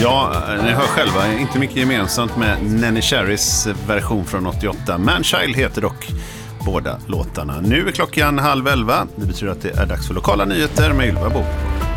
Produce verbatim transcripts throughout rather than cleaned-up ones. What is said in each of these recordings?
Ja, ni hör själva, inte mycket gemensamt med Nenny Cherrys version från åttioåtta. Manchild heter dock båda låtarna. Nu är klockan halv elva. Det betyder att det är dags för lokala nyheter med Ylva Bo.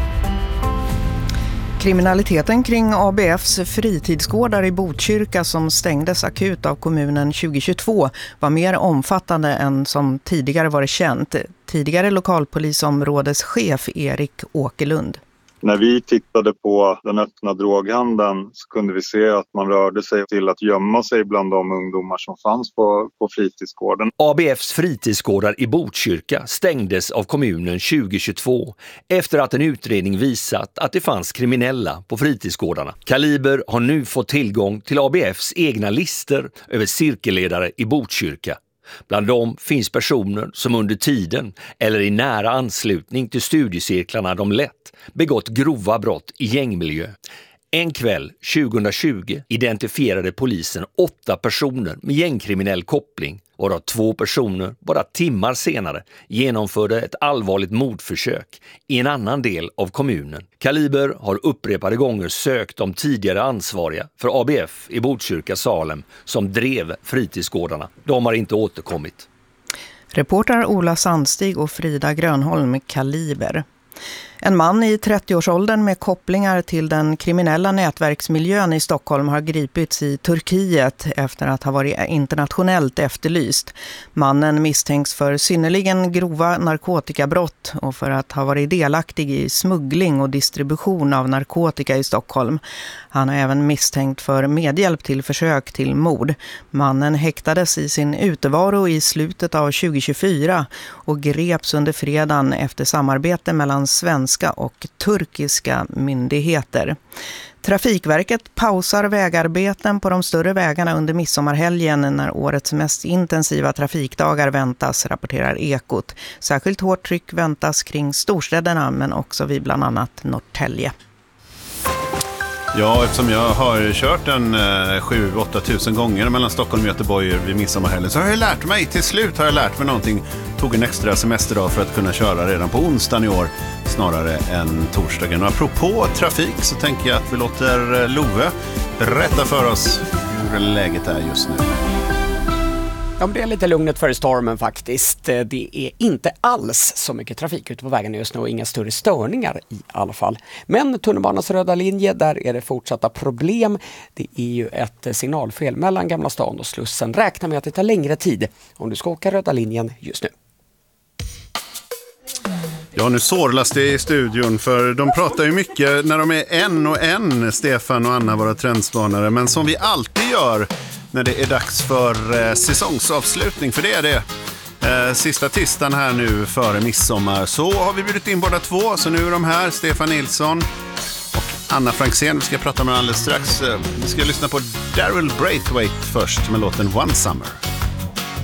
Kriminaliteten kring A B F:s fritidsgårdar i Botkyrka som stängdes akut av kommunen tjugohundratjugotvå var mer omfattande än som tidigare varit känt. Tidigare lokalpolisområdeschef Erik Åkerlund. När vi tittade på den öppna droghandeln så kunde vi se att man rörde sig till att gömma sig bland de ungdomar som fanns på, på fritidsgården. A B F:s fritidsgårdar i Botkyrka stängdes av kommunen tjugohundratjugotvå efter att en utredning visat att det fanns kriminella på fritidsgårdarna. Kaliber har nu fått tillgång till A B F:s egna lister över cirkelledare i Botkyrka. Bland dem finns personer som under tiden eller i nära anslutning till studiecirklarna de lett begått grova brott i gängmiljö. En kväll tjugohundratjugo identifierade polisen åtta personer med gängkriminell koppling, varav två personer bara timmar senare genomförde ett allvarligt mordförsök i en annan del av kommunen. Kaliber har upprepade gånger sökt de tidigare ansvariga för A B F i Botkyrka Salem som drev fritidsgårdarna. De har inte återkommit. Reportrar Ola Sandstig och Frida Grönholm, Kaliber. En man i trettioårsåldern med kopplingar till den kriminella nätverksmiljön i Stockholm har gripits i Turkiet efter att ha varit internationellt efterlyst. Mannen misstänks för synnerligen grova narkotikabrott och för att ha varit delaktig i smuggling och distribution av narkotika i Stockholm. Han är även misstänkt för medhjälp till försök till mord. Mannen häktades i sin utevaro i slutet av tjugohundratjugofyra och greps under fredagen efter samarbete mellan svenska och turkiska myndigheter. Trafikverket pausar vägarbeten på de större vägarna under midsommarhelgen när årets mest intensiva trafikdagar väntas, rapporterar Ekot. Särskilt hårt tryck väntas kring storstäderna men också vid bland annat Norrtälje. Ja, eftersom jag har kört en eh, sju till åtta tusen gånger mellan Stockholm och Göteborg vid midsommarhelgen så har jag lärt mig, till slut har jag lärt mig någonting. Tog en extra semesterdag för att kunna köra redan på onsdagen i år snarare än torsdagen. Och apropå trafik så tänker jag att vi låter Love berätta för oss hur läget är just nu. Ja, det är lite lugnet före stormen faktiskt. Det är inte alls så mycket trafik ute på vägen just nu och inga större störningar i alla fall. Men tunnelbanans röda linje, där är det fortsatta problem. Det är ju ett signalfel mellan Gamla stan och Slussen. Räkna med att det tar längre tid om du ska åka röda linjen just nu. Ja, nu sorlas det i studion för de pratar ju mycket när de är en och en, Stefan och Anna, våra trendspanare. Men som vi alltid gör när det är dags för eh, säsongsavslutning, för det är det. Eh, sista tisdagen här nu före midsommar så har vi bjudit in båda två. Så nu är de här, Stefan Nilsson och Anna Franksén. Vi ska prata med alldeles strax. Vi ska lyssna på Daryl Braithwaite först med låten One Summer.